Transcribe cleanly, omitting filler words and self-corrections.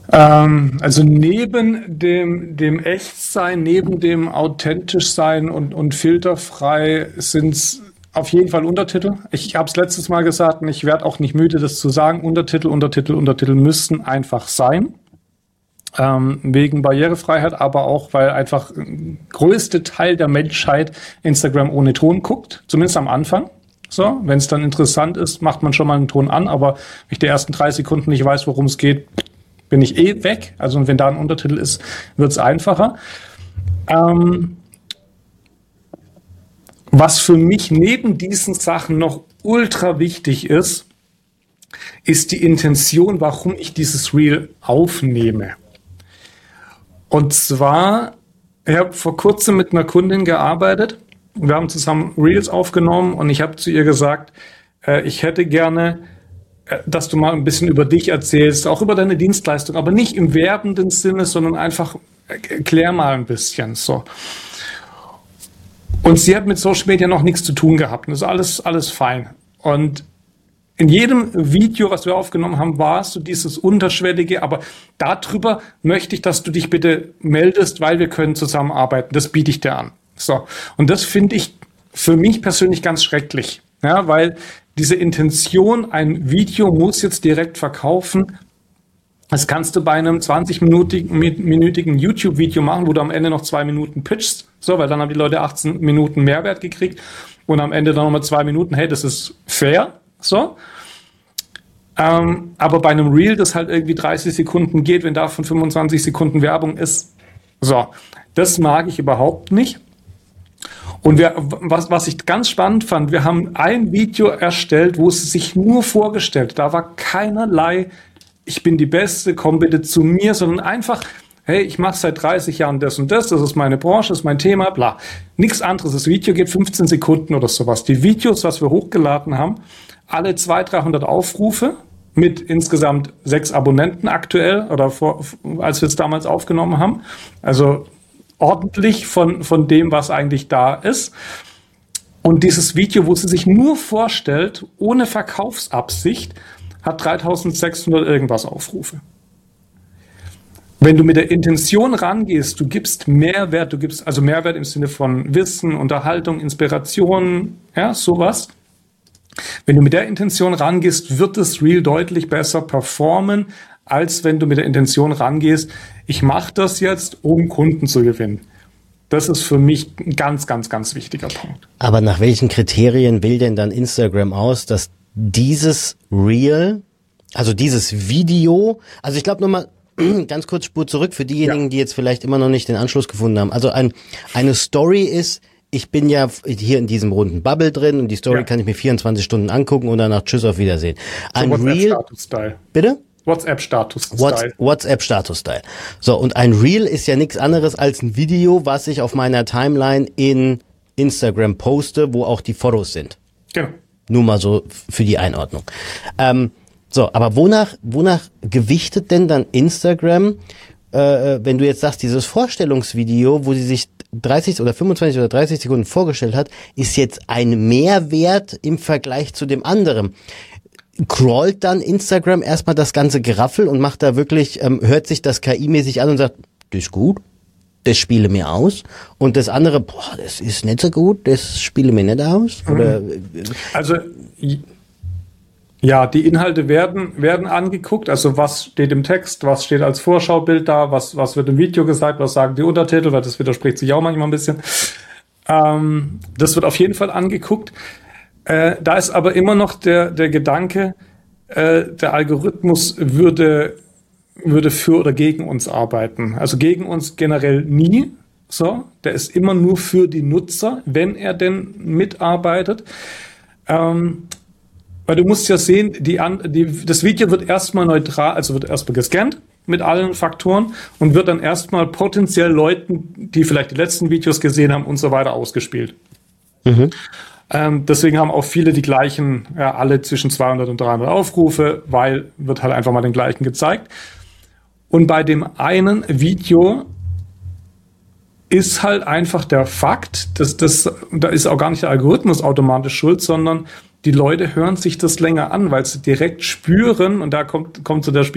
Also neben dem Echtsein, neben dem authentisch sein und filterfrei sind's auf jeden Fall Untertitel. Ich habe es letztes Mal gesagt und ich werde auch nicht müde, das zu sagen. Untertitel müssen einfach sein. Wegen Barrierefreiheit, aber auch, weil einfach größte Teil der Menschheit Instagram ohne Ton guckt, zumindest am Anfang. So, wenn es dann interessant ist, macht man schon mal einen Ton an, aber wenn ich die ersten 3 Sekunden nicht weiß, worum es geht, bin ich weg. Also wenn da ein Untertitel ist, wird es einfacher. Was für mich neben diesen Sachen noch ultra wichtig ist die Intention, warum ich dieses Reel aufnehme. Und zwar, ich habe vor kurzem mit einer Kundin gearbeitet. Wir haben zusammen Reels aufgenommen und ich habe zu ihr gesagt, ich hätte gerne, dass du mal ein bisschen über dich erzählst, auch über deine Dienstleistung, aber nicht im werbenden Sinne, sondern einfach erklär mal ein bisschen so. Und sie hat mit Social Media noch nichts zu tun gehabt. Das ist alles fein. Und in jedem Video, was wir aufgenommen haben, war es so dieses Unterschwellige, aber darüber möchte ich, dass du dich bitte meldest, weil wir können zusammenarbeiten. Das biete ich dir an. So. Und das finde ich für mich persönlich ganz schrecklich. Ja, weil diese Intention, ein Video muss jetzt direkt verkaufen. Das kannst du bei einem 20-minütigen YouTube-Video machen, wo du am Ende noch 2 Minuten pitchst. So, weil dann haben die Leute 18 Minuten Mehrwert gekriegt und am Ende dann nochmal 2 Minuten. Hey, das ist fair. So. Aber bei einem Reel, das halt irgendwie 30 Sekunden geht, wenn davon 25 Sekunden Werbung ist, so, das mag ich überhaupt nicht. Und was ich ganz spannend fand, wir haben ein Video erstellt, wo es sich nur vorgestellt, da war keinerlei, ich bin die Beste, komm bitte zu mir, sondern einfach, hey, ich mache seit 30 Jahren das und das ist meine Branche, das ist mein Thema, bla. Nichts anderes, das Video geht 15 Sekunden oder sowas. Die Videos, was wir hochgeladen haben, alle 200-300 Aufrufe mit insgesamt 6 Abonnenten aktuell oder als wir es damals aufgenommen haben. Also ordentlich von dem, was eigentlich da ist. Und dieses Video, wo sie sich nur vorstellt, ohne Verkaufsabsicht, hat 3600 irgendwas Aufrufe. Wenn du mit der Intention rangehst, du gibst Mehrwert, also Mehrwert im Sinne von Wissen, Unterhaltung, Inspiration, ja, sowas. Wenn du mit der Intention rangehst, wird das Reel deutlich besser performen, als wenn du mit der Intention rangehst, ich mache das jetzt, um Kunden zu gewinnen. Das ist für mich ein ganz, ganz, ganz wichtiger Punkt. Aber nach welchen Kriterien wählt denn dann Instagram aus, dass dieses Reel, also dieses Video, also ich glaube nochmal ganz kurz Spur zurück für diejenigen, die jetzt vielleicht immer noch nicht den Anschluss gefunden haben. Also eine Story ist, ich bin ja hier in diesem runden Bubble drin und die Story kann ich mir 24 Stunden angucken und danach tschüss, auf Wiedersehen. Ein Reel, WhatsApp-Status-Style. Bitte? WhatsApp-Status-Style. WhatsApp-Status-Style. So, und ein Reel ist ja nichts anderes als ein Video, was ich auf meiner Timeline in Instagram poste, wo auch die Fotos sind. Genau. Nur mal so für die Einordnung. So, aber wonach gewichtet denn dann Instagram, wenn du jetzt sagst, dieses Vorstellungsvideo, wo sie sich 30 oder 25 oder 30 Sekunden vorgestellt hat, ist jetzt ein Mehrwert im Vergleich zu dem anderen. Crawlt dann Instagram erstmal das ganze Geraffel und macht da wirklich, hört sich das KI-mäßig an und sagt, das ist gut, das spiele mir aus. Und das andere, das ist nicht so gut, das spiele mir nicht aus. Oder also ja, die Inhalte werden angeguckt, also was steht im Text, was steht als Vorschaubild da, was wird im Video gesagt, was sagen die Untertitel, weil das widerspricht sich auch manchmal ein bisschen. Das wird auf jeden Fall angeguckt. Da ist aber immer noch der Gedanke, der Algorithmus würde für oder gegen uns arbeiten. Also gegen uns generell nie. So, der ist immer nur für die Nutzer, wenn er denn mitarbeitet. Weil du musst ja sehen, das Video wird erstmal neutral, also wird erstmal gescannt mit allen Faktoren und wird dann erstmal potenziell Leuten, die vielleicht die letzten Videos gesehen haben und so weiter, ausgespielt. Mhm. Deswegen haben auch viele die gleichen, alle zwischen 200 und 300 Aufrufe, weil wird halt einfach mal den gleichen gezeigt. Und bei dem einen Video ist halt einfach der Fakt, da ist auch gar nicht der Algorithmus automatisch schuld, sondern die Leute hören sich das länger an, weil sie direkt spüren, und da kommt so der